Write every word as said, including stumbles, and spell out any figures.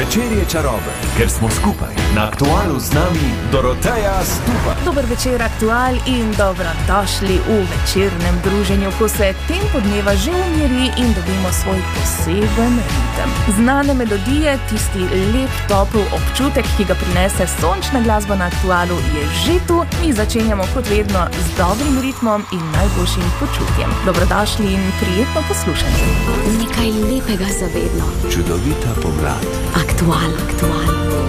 Večer je čaroben, ker smo skupaj. Na Aktualu z nami Doroteja Stupa. Dober večer, Aktual, in dobrodošli v večernem druženju, ko se tempo dneva že umiri in dobimo svoj poseben ritem. Znane melodije, tisti lep, topel občutek, ki ga prinese sončna glasba na Aktualu, je že tu. Mi začenjamo kot vedno z dobrim ritmom in najboljšim počutjem. Dobrodošli in prijetno poslušanje. Nekaj lepega za vedno. Čudovita pomlad. Aktual, Aktual.